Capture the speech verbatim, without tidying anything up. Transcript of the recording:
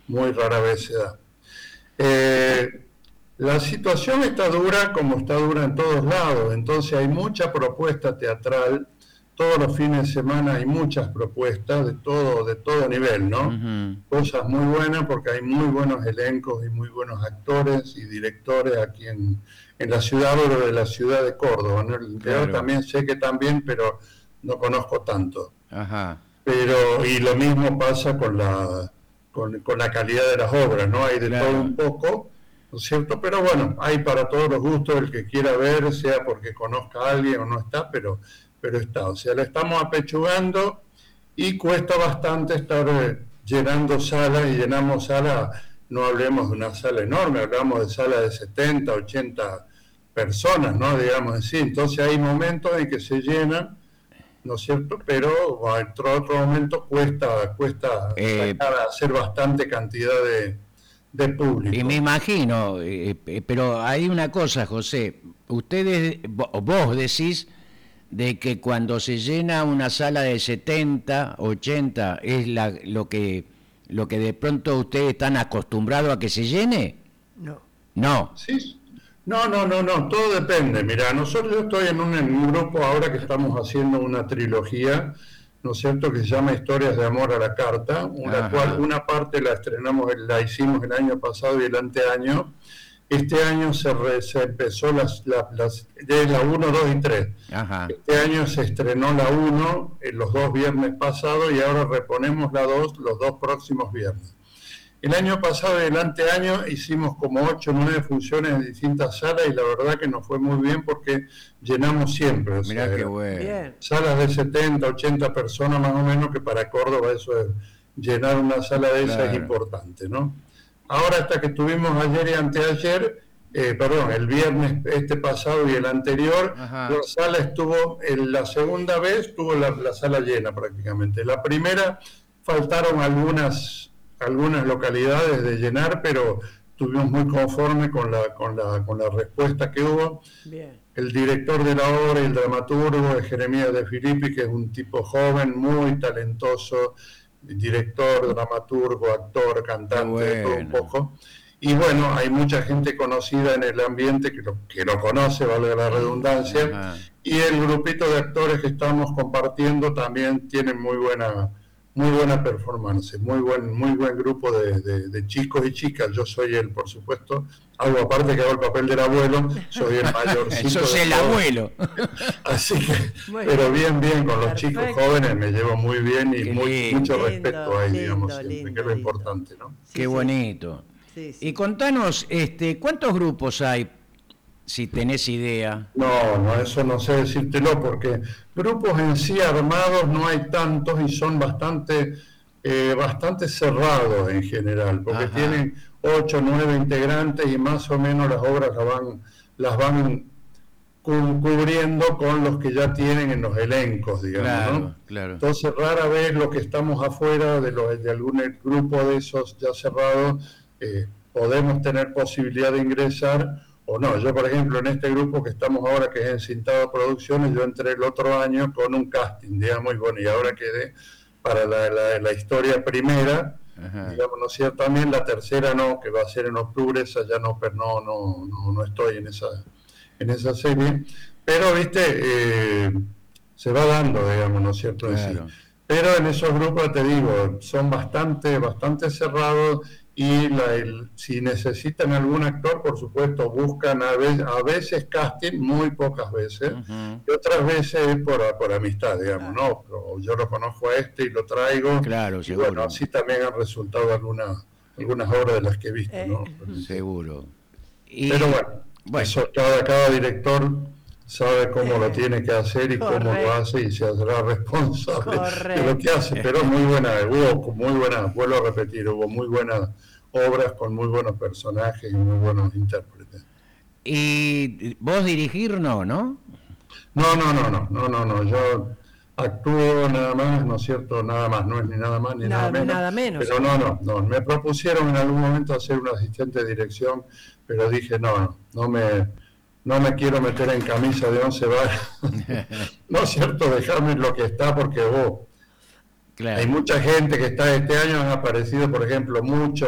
muy rara vez se da. Eh, la situación está dura como está dura en todos lados, entonces hay mucha propuesta teatral, todos los fines de semana hay muchas propuestas de todo, de todo nivel, ¿no? Uh-huh. Cosas muy buenas porque hay muy buenos elencos y muy buenos actores y directores aquí en, en la ciudad, pero de la ciudad de Córdoba, ¿no? El Claro. Yo también sé que también, pero no conozco tanto. Ajá. Pero, y lo mismo pasa con la, con, con la calidad de las obras, ¿no? Hay de Claro. todo un poco, ¿no es cierto? Pero bueno, hay para todos los gustos, el que quiera ver, sea porque conozca a alguien o no está, pero, pero está. O sea, la estamos apechugando y cuesta bastante estar eh, llenando salas, y llenamos salas, no hablemos de una sala enorme, hablamos de salas de setenta, ochenta personas, ¿no? Digamos así. Entonces hay momentos en que se llenan, ¿no es cierto? Pero en otro momento cuesta, cuesta Eh, sacar, hacer bastante cantidad de, de público. Y me imagino, eh, eh, pero hay una cosa, José, ustedes, vo- vos decís de que cuando se llena una sala de setenta, ochenta, es la, lo que lo que de pronto ustedes están acostumbrados a que se llene. No. No. Sí. No, no, no, no, todo depende. Mira, nosotros yo estoy en un, en un grupo ahora que estamos haciendo una trilogía, ¿no es cierto?, que se llama Historias de Amor a la Carta, una Ajá. cual una parte la estrenamos, la hicimos el año pasado y el anteaño. Este año se, re, se empezó las, la, las, de la uno, dos y tres. Ajá. Este año se estrenó la uno en los dos viernes pasados y ahora reponemos la dos los dos próximos viernes. El año pasado y el anteaño hicimos como ocho o nueve funciones en distintas salas y la verdad que nos fue muy bien porque llenamos siempre. O Mirá sea, qué bueno. Bien. salas de setenta, ochenta personas más o menos, que para Córdoba eso es, llenar una sala de esa Claro. es importante, ¿no? Ahora hasta que estuvimos ayer y anteayer, eh, perdón, el viernes este pasado y el anterior, Ajá. la sala estuvo, en la segunda vez estuvo la, la sala llena prácticamente. La primera faltaron algunas algunas localidades de llenar, pero estuvimos muy conformes con la, con la, con la respuesta que hubo. Bien. El director de la obra y el dramaturgo es Jeremías de Filippi, que es un tipo joven, muy talentoso, director, dramaturgo, actor, cantante, de todo un Bueno. poco. Y bueno, hay mucha gente conocida en el ambiente que lo, que lo conoce, valga la redundancia, Ajá. y el grupito de actores que estamos compartiendo también tienen muy buena muy buena performance, muy buen muy buen grupo de, de, de chicos y chicas. Yo soy el, por supuesto, algo aparte que hago el papel del abuelo, soy el mayorcito. Sos de el todos. abuelo. Así que, Muy pero bien. bien, bien, con los Perfecto. chicos jóvenes me llevo muy bien y Qué muy, lindo. mucho Lindo, respeto ahí, digamos, lindo, siempre, lindo, que es lo lindo. importante, ¿no? Sí, Qué sí. bonito. Sí, sí. Y contanos, este, ¿cuántos grupos hay, si tenés idea? No, no, eso no sé decírtelo, porque grupos en sí armados no hay tantos y son bastante, eh, bastante cerrados en general, porque Ajá. tienen ocho, nueve integrantes y más o menos las obras las van, las van cu- cubriendo con los que ya tienen en los elencos, digamos, Claro, ¿no? claro. Entonces rara vez lo que estamos afuera de, los, de algún grupo de esos ya cerrados, eh, podemos tener posibilidad de ingresar o no. Yo, por ejemplo, en este grupo que estamos ahora, que es Encintado Producciones, yo entré el otro año con un casting, digamos, y bueno, y ahora quedé para la, la, la historia primera, Ajá. digamos, ¿no es cierto? También la tercera no, que va a ser en octubre, esa ya no, pero no, no, no, no estoy en esa, en esa serie, pero, viste, eh, se va dando, digamos, ¿no es cierto? En sí. Claro. Pero en esos grupos, te digo, son bastante, bastante cerrados y la, el, si necesitan algún actor, por supuesto, buscan a veces, a veces casting, muy pocas veces, Ujú. y otras veces es por, por amistad, digamos, ¿no? Pero yo lo conozco a este y lo traigo, Claro, y seguro. bueno, así también han resultado algunas, algunas obras de las que he visto, Eh, ¿no? Seguro. Y, Pero bueno, bueno, eso cada, cada director sabe cómo Eh, lo tiene que hacer y cómo correcto. lo hace y se hará responsable de lo Correcto. que hace. Pero muy buena, hubo muy buenas, vuelvo a repetir, hubo muy buenas obras con muy buenos personajes y muy buenos intérpretes. y vos dirigir no, ¿no? No, no, no, no, no, no, no, yo actúo nada más, ¿no es cierto? Nada más, no es ni nada más ni nada, Nada- menos. nada menos. Pero no, no, no, me propusieron en algún momento hacer un asistente de dirección, pero dije, no, no, no me, no me quiero meter en camisa de once varas. No es cierto, dejarme en lo que está, porque vos, Claro. hay mucha gente que está este año, han aparecido, por ejemplo, muchos